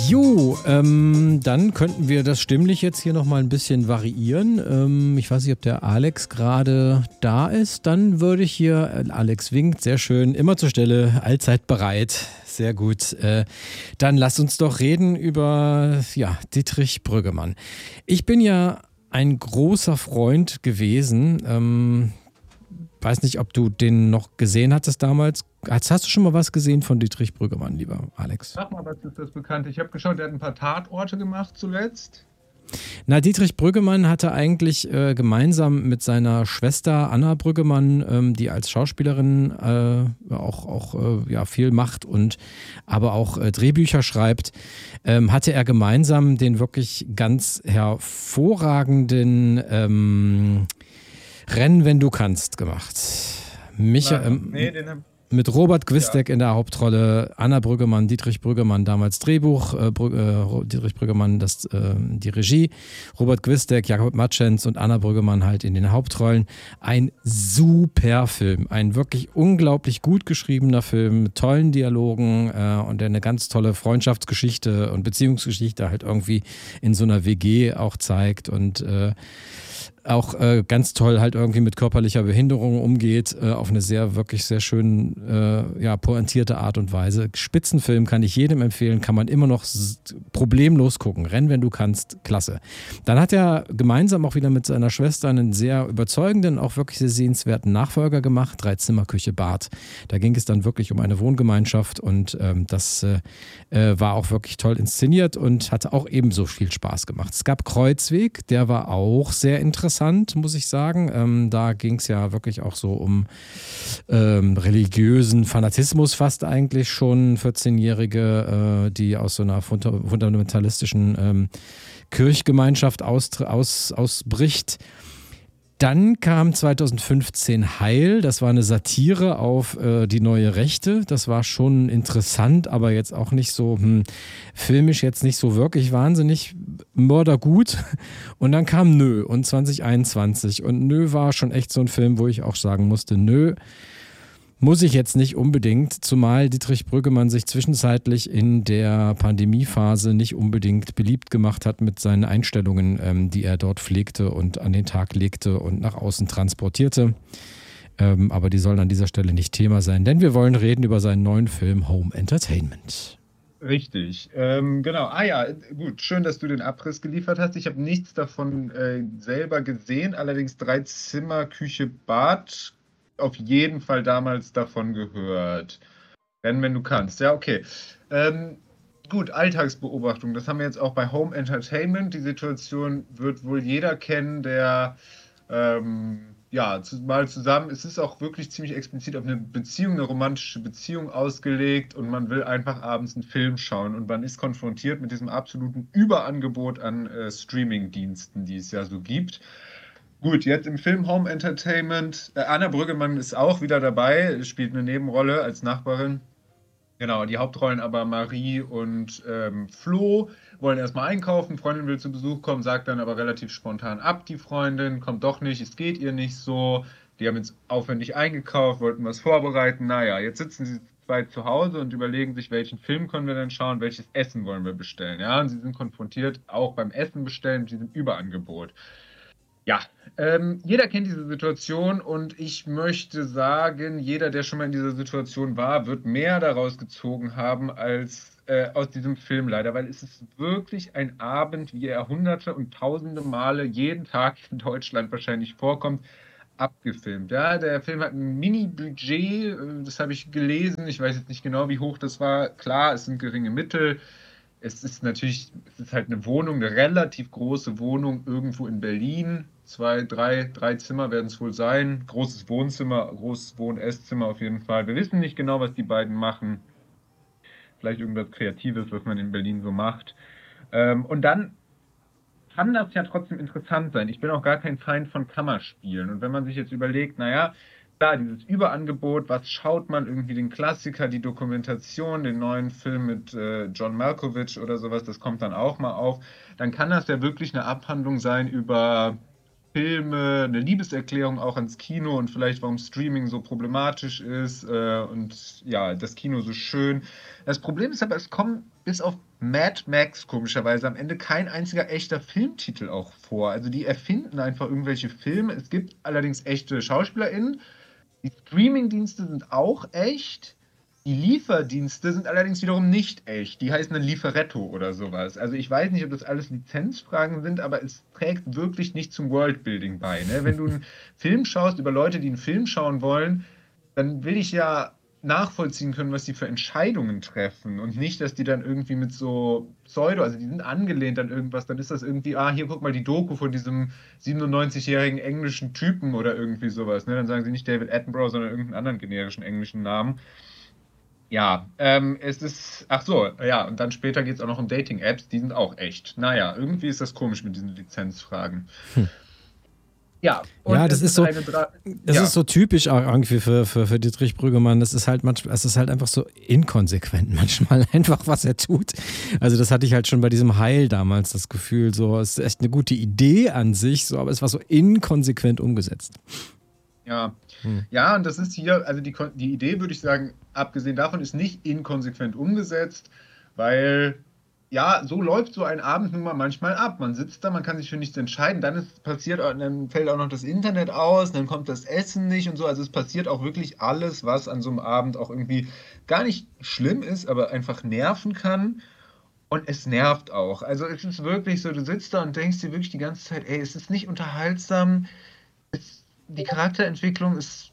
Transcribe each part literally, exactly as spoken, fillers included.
Jo, ähm, dann könnten wir das stimmlich jetzt hier nochmal ein bisschen variieren. Ähm, ich weiß nicht, ob der Alex gerade da ist. Dann würde ich hier, äh, Alex winkt, sehr schön, immer zur Stelle, allzeit bereit. Sehr gut. Äh, dann lass uns doch reden über, ja, Dietrich Brüggemann. Ich bin ja ein großer Freund gewesen. Ähm, weiß nicht, ob du den noch gesehen hattest damals. Hast, hast du schon mal was gesehen von Dietrich Brüggemann, lieber Alex? Sag mal, was ist das Bekannte? Ich habe geschaut, der hat ein paar Tatorte gemacht zuletzt. Na, Dietrich Brüggemann hatte eigentlich äh, gemeinsam mit seiner Schwester Anna Brüggemann, ähm, die als Schauspielerin äh, auch, auch äh, ja, viel macht und aber auch äh, Drehbücher schreibt, ähm, hatte er gemeinsam den wirklich ganz hervorragenden ähm, Rennen, wenn du kannst gemacht. Micha, Na, ähm, nee, den hab, mit Robert Gwisdek ja. in der Hauptrolle, Anna Brüggemann, Dietrich Brüggemann damals Drehbuch, äh, Brü äh, Dietrich Brüggemann das, äh, die Regie, Robert Gwisdek, Jakob Matschens und Anna Brüggemann halt in den Hauptrollen. Ein super Film, ein wirklich unglaublich gut geschriebener Film mit tollen Dialogen äh, und der eine ganz tolle Freundschaftsgeschichte und Beziehungsgeschichte halt irgendwie in so einer W G auch zeigt und äh, auch äh, ganz toll halt irgendwie mit körperlicher Behinderung umgeht, äh, auf eine sehr, wirklich sehr schön, äh, ja, pointierte Art und Weise. Spitzenfilm kann ich jedem empfehlen, kann man immer noch problemlos gucken. Renn, wenn du kannst, klasse. Dann hat er gemeinsam auch wieder mit seiner Schwester einen sehr überzeugenden, auch wirklich sehr sehenswerten Nachfolger gemacht, Dreizimmerküche Bad. Da ging es dann wirklich um eine Wohngemeinschaft und ähm, das äh, war auch wirklich toll inszeniert und hatte auch ebenso viel Spaß gemacht. Es gab Kreuzweg, der war auch sehr interessant. Interessant, muss ich sagen. Ähm, da ging es ja wirklich auch so um ähm, religiösen Fanatismus fast eigentlich schon. vierzehnjährige, äh, die aus so einer funda fundamentalistischen ähm, Kirchgemeinschaft aus, aus, ausbricht. Dann kam zweitausendfünfzehn Heil, das war eine Satire auf äh, die neue Rechte. Das war schon interessant, aber jetzt auch nicht so hm, filmisch, jetzt nicht so wirklich wahnsinnig mördergut. Und dann kam Nö und zwanzig einundzwanzig. Und Nö war schon echt so ein Film, wo ich auch sagen musste, Nö, muss ich jetzt nicht unbedingt, zumal Dietrich Brüggemann sich zwischenzeitlich in der Pandemiephase nicht unbedingt beliebt gemacht hat mit seinen Einstellungen, ähm, die er dort pflegte und an den Tag legte und nach außen transportierte. Ähm, aber die sollen an dieser Stelle nicht Thema sein, denn wir wollen reden über seinen neuen Film Home Entertainment. Richtig, ähm, genau. Ah ja, gut, schön, dass du den Abriss geliefert hast. Ich habe nichts davon äh, selber gesehen, allerdings Dreizimmer, Küche, Bad, auf jeden Fall damals davon gehört. Wenn, wenn du kannst. Ja, okay. Ähm, gut, Alltagsbeobachtung. Das haben wir jetzt auch bei Home Entertainment. Die Situation wird wohl jeder kennen, der ähm, ja, zu, mal zusammen. Es ist auch wirklich ziemlich explizit auf eine Beziehung, eine romantische Beziehung ausgelegt und man will einfach abends einen Film schauen und man ist konfrontiert mit diesem absoluten Überangebot an äh, Streaming-Diensten, die es ja so gibt. Gut, jetzt im Film Home Entertainment. Äh, Anna Brüggemann ist auch wieder dabei, spielt eine Nebenrolle als Nachbarin. Genau, die Hauptrollen aber Marie und ähm, Flo wollen erstmal einkaufen. Freundin will zu Besuch kommen, sagt dann aber relativ spontan ab, die Freundin, kommt doch nicht, es geht ihr nicht so. Die haben jetzt aufwendig eingekauft, wollten was vorbereiten. Naja, jetzt sitzen sie zwei zu Hause und überlegen sich, welchen Film können wir denn schauen, welches Essen wollen wir bestellen. Ja, und sie sind konfrontiert, auch beim Essen bestellen, mit diesem Überangebot. Ja, ähm, jeder kennt diese Situation und ich möchte sagen, jeder, der schon mal in dieser Situation war, wird mehr daraus gezogen haben als äh, aus diesem Film leider, weil es ist wirklich ein Abend, wie er hunderte und tausende Male jeden Tag in Deutschland wahrscheinlich vorkommt, abgefilmt. Ja, der Film hat ein Mini-Budget, äh, das habe ich gelesen, ich weiß jetzt nicht genau, wie hoch das war. Klar, es sind geringe Mittel. Es ist natürlich, es ist halt eine Wohnung, eine relativ große Wohnung irgendwo in Berlin. Zwei, drei, drei Zimmer werden es wohl sein. Großes Wohnzimmer, großes Wohn-Esszimmer auf jeden Fall. Wir wissen nicht genau, was die beiden machen. Vielleicht irgendwas Kreatives, was man in Berlin so macht. Ähm, und dann kann das ja trotzdem interessant sein. Ich bin auch gar kein Feind von Kammerspielen. Und wenn man sich jetzt überlegt, naja, klar, dieses Überangebot, was schaut man irgendwie den Klassiker, die Dokumentation, den neuen Film mit äh, John Malkovich oder sowas, das kommt dann auch mal auf, dann kann das ja wirklich eine Abhandlung sein über Filme, eine Liebeserklärung auch ans Kino und vielleicht warum Streaming so problematisch ist äh, und ja, das Kino so schön. Das Problem ist aber, es kommen bis auf Mad Max komischerweise am Ende kein einziger echter Filmtitel auch vor. Also die erfinden einfach irgendwelche Filme. Es gibt allerdings echte SchauspielerInnen. Die Streamingdienste sind auch echt. Die Lieferdienste sind allerdings wiederum nicht echt. Die heißen dann Lieferetto oder sowas. Also ich weiß nicht, ob das alles Lizenzfragen sind, aber es trägt wirklich nicht zum Worldbuilding bei. Ne? Wenn du einen Film schaust über Leute, die einen Film schauen wollen, dann will ich ja nachvollziehen können, was die für Entscheidungen treffen und nicht, dass die dann irgendwie mit so Pseudo, also die sind angelehnt an irgendwas, dann ist das irgendwie, ah, hier guck mal die Doku von diesem siebenundneunzigjährigen englischen Typen oder irgendwie sowas. Ne? Dann sagen sie nicht David Attenborough, sondern irgendeinen anderen generischen englischen Namen. Ja, ähm, es ist, ach so, ja, und dann später geht es auch noch um Dating-Apps, die sind auch echt. Naja, irgendwie ist das komisch mit diesen Lizenzfragen. Hm. Ja, und ja, das ist so, eine Dra- das ja. ist so typisch auch irgendwie für, für, für Dietrich Brüggemann. Das ist halt manchmal, es ist halt einfach so inkonsequent manchmal einfach, was er tut. Also das hatte ich halt schon bei diesem Heil damals das Gefühl, so, es ist echt eine gute Idee an sich, so, aber es war so inkonsequent umgesetzt. Ja. Hm. Ja, und das ist hier, also die, die Idee, würde ich sagen, abgesehen davon, ist nicht inkonsequent umgesetzt, weil ja, so läuft so ein Abend nun mal manchmal ab. Man sitzt da, man kann sich für nichts entscheiden, dann ist passiert, dann fällt auch noch das Internet aus, dann kommt das Essen nicht und so. Also es passiert auch wirklich alles, was an so einem Abend auch irgendwie gar nicht schlimm ist, aber einfach nerven kann. Und es nervt auch. Also es ist wirklich so, du sitzt da und denkst dir wirklich die ganze Zeit, ey, es ist nicht unterhaltsam, es, die Charakterentwicklung ist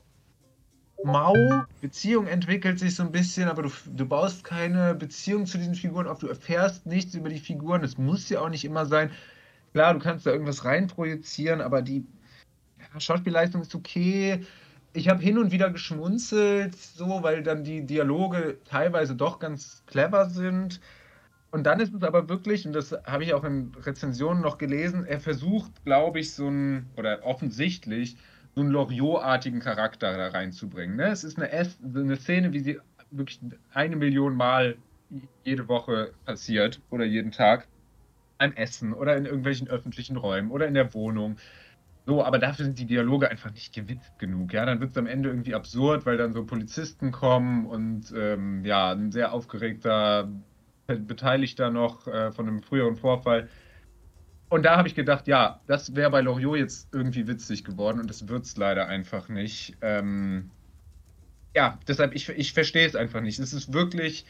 mau, Beziehung entwickelt sich so ein bisschen, aber du, du baust keine Beziehung zu diesen Figuren auf, du erfährst nichts über die Figuren, es muss ja auch nicht immer sein. Klar, du kannst da irgendwas reinprojizieren, aber die ja, Schauspielleistung ist okay. Ich habe hin und wieder geschmunzelt, so, weil dann die Dialoge teilweise doch ganz clever sind. Und dann ist es aber wirklich, und das habe ich auch in Rezensionen noch gelesen, er versucht, glaube ich, so ein, oder offensichtlich, so einen Loriot-artigen Charakter da reinzubringen. Ne? Es ist eine, es eine Szene, wie sie wirklich eine Million Mal jede Woche passiert oder jeden Tag beim Essen oder in irgendwelchen öffentlichen Räumen oder in der Wohnung. So, aber dafür sind die Dialoge einfach nicht gewitzt genug. Ja? Dann wird es am Ende irgendwie absurd, weil dann so Polizisten kommen und ähm, ja, ein sehr aufgeregter Beteiligter noch äh, von einem früheren Vorfall. Und da habe ich gedacht, ja, das wäre bei Loriot jetzt irgendwie witzig geworden und das wird es leider einfach nicht. Ähm, ja, deshalb, ich, ich verstehe es einfach nicht. Es ist wirklich,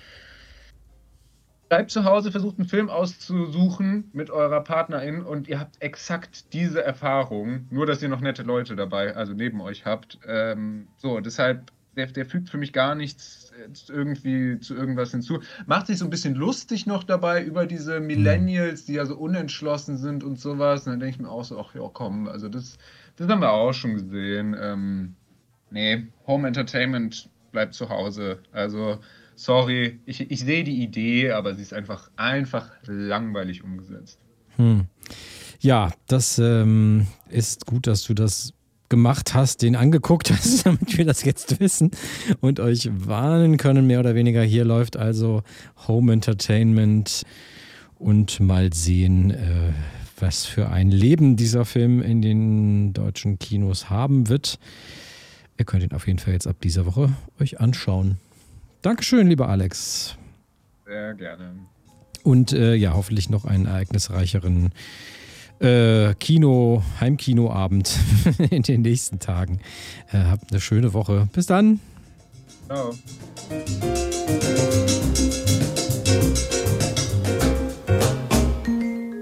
bleibt zu Hause, versucht einen Film auszusuchen mit eurer Partnerin und ihr habt exakt diese Erfahrung, nur dass ihr noch nette Leute dabei, also neben euch habt. Ähm, so, deshalb, der, der fügt für mich gar nichts irgendwie zu irgendwas hinzu. Macht sich so ein bisschen lustig noch dabei über diese Millennials, die ja so unentschlossen sind und sowas. Und dann denke ich mir auch so, ach ja, komm, also das, das haben wir auch schon gesehen. Ähm, nee, Home Entertainment bleibt zu Hause. Also, sorry, ich, ich sehe die Idee, aber sie ist einfach, einfach langweilig umgesetzt. Hm. Ja, das ähm, ist gut, dass du das gemacht hast, den angeguckt hast, damit wir das jetzt wissen und euch warnen können, mehr oder weniger. Hier läuft also Home Entertainment und mal sehen, äh, was für ein Leben dieser Film in den deutschen Kinos haben wird. Ihr könnt ihn auf jeden Fall jetzt ab dieser Woche euch anschauen. Dankeschön, lieber Alex. Sehr gerne. Und äh, ja, hoffentlich noch einen ereignisreicheren Äh, Kino, Heimkinoabend in den nächsten Tagen. Äh, habt eine schöne Woche. Bis dann. Ciao.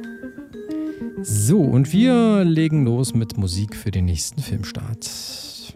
So, und wir legen los mit Musik für den nächsten Filmstart.